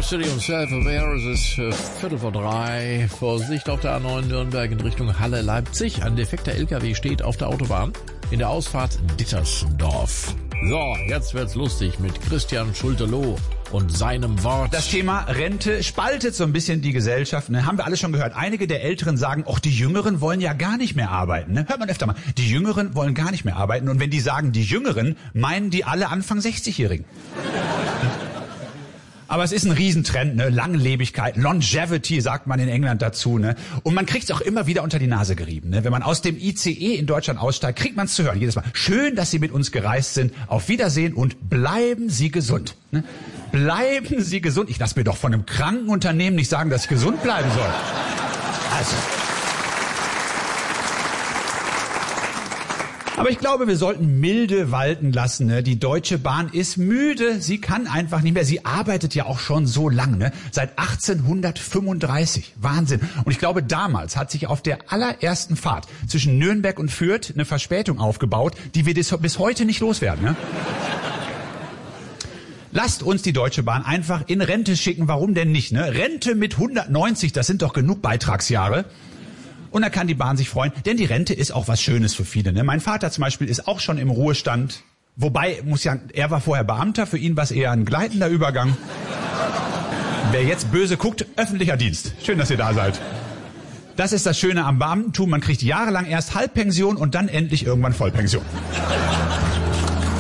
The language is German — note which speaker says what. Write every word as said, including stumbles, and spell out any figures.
Speaker 1: City und Self-Aware. Es ist äh, Viertel vor drei. Vorsicht auf der A neun Nürnberg in Richtung Halle-Leipzig. Ein defekter L K W steht auf der Autobahn in der Ausfahrt Dittersdorf. So, jetzt wird's lustig mit Christian Schulte-Loh und seinem Wort.
Speaker 2: Das Thema Rente spaltet so ein bisschen die Gesellschaft. Ne? Haben wir alle schon gehört. Einige der Älteren sagen, auch die Jüngeren wollen ja gar nicht mehr arbeiten. Ne? Hört man öfter mal. Die Jüngeren wollen gar nicht mehr arbeiten. Und wenn die sagen, die Jüngeren, meinen die alle Anfang sechzigjährigen. Aber es ist ein Riesentrend, ne? Langlebigkeit, Longevity sagt man in England dazu, ne? Und man kriegt es auch immer wieder unter die Nase gerieben, ne? Wenn man aus dem I C E in Deutschland aussteigt, kriegt man es zu hören jedes Mal. Schön, dass Sie mit uns gereist sind. Auf Wiedersehen und bleiben Sie gesund. Ne? Bleiben Sie gesund. Ich lasse mir doch von einem kranken Unternehmen nicht sagen, dass ich gesund bleiben soll. Also. Aber ich glaube, wir sollten milde walten lassen. Ne? Die Deutsche Bahn ist müde. Sie kann einfach nicht mehr. Sie arbeitet ja auch schon so lang, ne? Seit achtzehnhundertfünfunddreißig. Wahnsinn. Und ich glaube, damals hat sich auf der allerersten Fahrt zwischen Nürnberg und Fürth eine Verspätung aufgebaut, die wir bis heute nicht loswerden. Ne? Lasst uns die Deutsche Bahn einfach in Rente schicken. Warum denn nicht? Ne? Rente mit hundertneunzig, das sind doch genug Beitragsjahre. Und da kann die Bahn sich freuen, denn die Rente ist auch was Schönes für viele. Ne? Mein Vater zum Beispiel ist auch schon im Ruhestand. Wobei, muss ja, er war vorher Beamter, für ihn war es eher ein gleitender Übergang. Wer jetzt böse guckt, öffentlicher Dienst. Schön, dass ihr da seid. Das ist das Schöne am Beamtentum. Man kriegt jahrelang erst Halbpension und dann endlich irgendwann Vollpension.